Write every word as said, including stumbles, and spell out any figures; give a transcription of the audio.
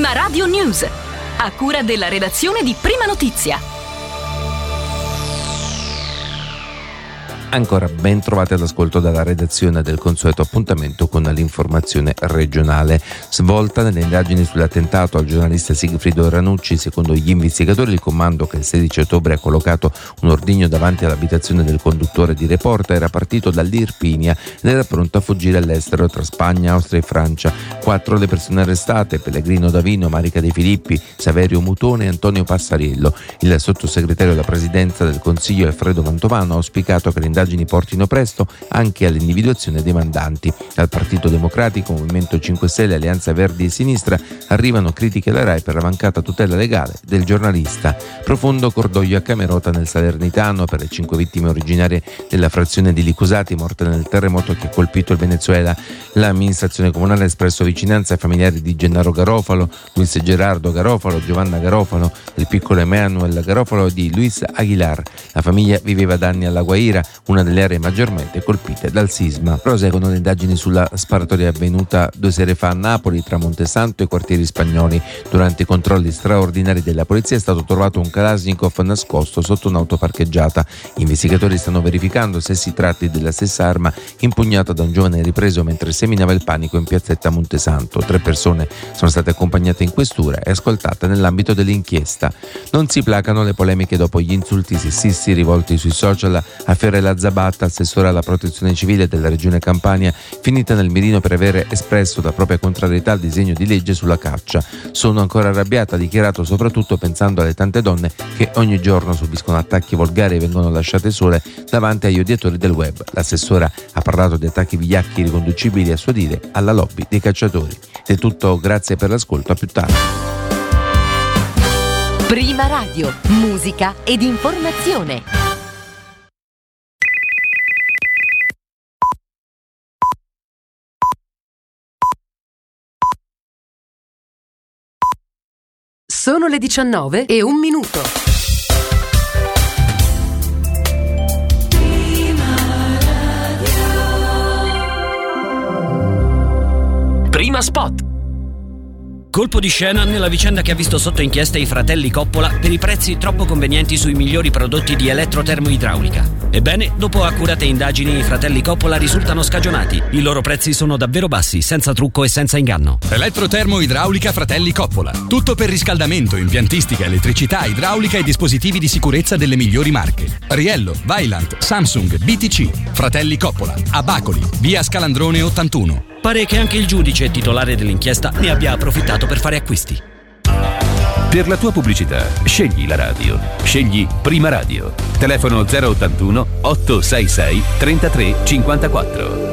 Prima Radio News, a cura della redazione di Prima Notizia. Ancora ben trovate all'ascolto dalla redazione del consueto appuntamento con l'informazione regionale. Svolta nelle indagini sull'attentato al giornalista Sigfrido Ranucci, secondo gli investigatori il comando che il sedici ottobre ha collocato un ordigno davanti all'abitazione del conduttore di Reporta era partito dall'Irpinia ed era pronto a fuggire all'estero tra Spagna, Austria e Francia. Quattro le persone arrestate: Pellegrino Davino, Marica De Filippi, Saverio Mutone e Antonio Passariello. Il sottosegretario alla presidenza del Consiglio Alfredo Mantovano ha auspicato che le indagini portino presto anche all'individuazione dei mandanti. Dal Partito Democratico, Movimento cinque Stelle, Alleanza Verdi e Sinistra arrivano critiche alla RAI per la mancata tutela legale del giornalista. Profondo cordoglio a Camerota nel Salernitano per le cinque vittime originarie della frazione di Licusati morte nel terremoto che ha colpito il Venezuela. L'amministrazione comunale ha espresso vicinanza ai familiari di Gennaro Garofalo, Luis Gerardo Garofalo, Giovanna Garofalo, del piccolo Emanuel Garofalo e di Luis Aguilar. La famiglia viveva da anni alla Guaira, una delle aree maggiormente colpite dal sisma. Proseguono le indagini sulla sparatoria avvenuta due sere fa a Napoli tra Montesanto e i quartieri spagnoli. Durante i controlli straordinari della polizia è stato trovato un Kalashnikov nascosto sotto un'auto parcheggiata. Gli investigatori stanno verificando se si tratti della stessa arma impugnata da un giovane ripreso mentre seminava il panico in piazzetta Montesanto. Tre persone sono state accompagnate in questura e ascoltate nell'ambito dell'inchiesta. Non si placano le polemiche dopo gli insulti sessisti rivolti sui social a Fiorella Zabatta, assessore alla protezione civile della regione Campania, finita nel mirino per aver espresso la propria contrarietà al disegno di legge sulla caccia. Sono ancora arrabbiata, ha dichiarato, soprattutto pensando alle tante donne che ogni giorno subiscono attacchi volgari e vengono lasciate sole davanti agli odiatori del web. L'assessora ha parlato di attacchi vigliacchi riconducibili, a suo dire, alla lobby dei cacciatori. È tutto, grazie per l'ascolto, a più tardi. Prima Radio, musica ed informazione. Sono le diciannove e un minuto. Prima Spot. Colpo di scena nella vicenda che ha visto sotto inchiesta i fratelli Coppola per i prezzi troppo convenienti sui migliori prodotti di elettrotermoidraulica. Ebbene, dopo accurate indagini, i fratelli Coppola risultano scagionati. I loro prezzi sono davvero bassi, senza trucco e senza inganno. Elettrotermoidraulica Fratelli Coppola. Tutto per riscaldamento, impiantistica, elettricità, idraulica e dispositivi di sicurezza delle migliori marche. Riello, Vaillant, Samsung, B T C. Fratelli Coppola. A Bacoli, via Scalandrone ottantuno. Pare che anche il giudice titolare dell'inchiesta ne abbia approfittato per fare acquisti. Per la tua pubblicità, scegli la radio. Scegli Prima Radio. Telefono zero ottantuno otto sei sei trentatré cinquantaquattro.